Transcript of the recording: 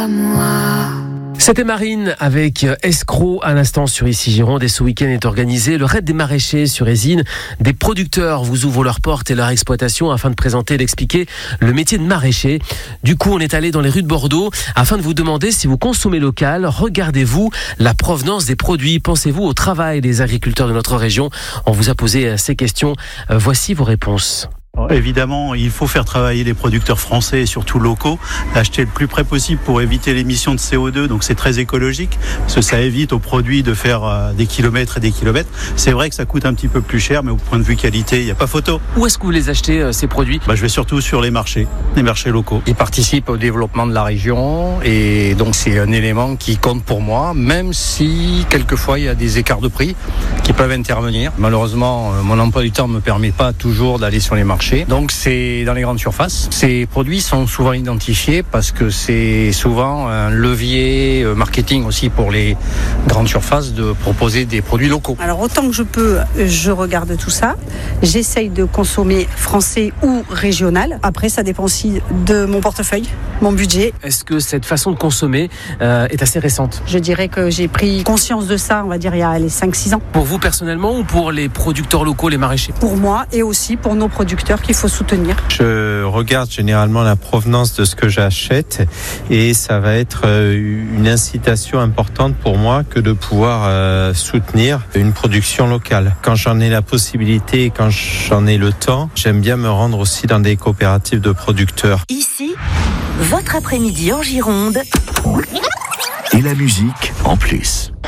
C'était Marine avec Escroc à l'instant sur Ici Gironde, et ce week-end est organisé le Raid des maraîchers sur Ésine. Des producteurs vous ouvrent leurs portes et leur exploitation afin de présenter et d'expliquer le métier de maraîcher. Du coup, on est allé dans les rues de Bordeaux afin de vous demander si vous consommez local. Regardez-vous la provenance des produits? Pensez-vous au travail des agriculteurs de notre région? On vous a posé ces questions. Voici vos réponses. Évidemment, il faut faire travailler les producteurs français et surtout locaux, acheter le plus près possible pour éviter l'émission de CO2, donc c'est très écologique, parce que ça évite aux produits de faire des kilomètres et des kilomètres. C'est vrai que ça coûte un petit peu plus cher, mais au point de vue qualité, il n'y a pas photo. Où est-ce que vous les achetez, ces produits? Je vais surtout sur les marchés locaux. Ils participent au développement de la région, et donc c'est un élément qui compte pour moi, même si quelquefois il y a des écarts de prix qui peuvent intervenir. Malheureusement, mon emploi du temps ne me permet pas toujours d'aller sur les marchés. Donc c'est dans les grandes surfaces. Ces produits sont souvent identifiés parce que c'est souvent un levier marketing aussi pour les grandes surfaces de proposer des produits locaux. Alors autant que je peux, je regarde tout ça. J'essaye de consommer français ou régional. Après, ça dépend aussi de mon portefeuille, mon budget. Est-ce que cette façon de consommer est assez récente? Je dirais que j'ai pris conscience de ça, on va dire, il y a les 5-6 ans. Pour vous personnellement ou pour les producteurs locaux, les maraîchers? Pour moi et aussi pour nos producteurs qu'il faut soutenir. Je regarde généralement la provenance de ce que j'achète, et ça va être une incitation importante pour moi que de pouvoir soutenir une production locale. Quand j'en ai la possibilité et quand j'en ai le temps, j'aime bien me rendre aussi dans des coopératives de producteurs. Ici, votre après-midi en Gironde. Et la musique en plus.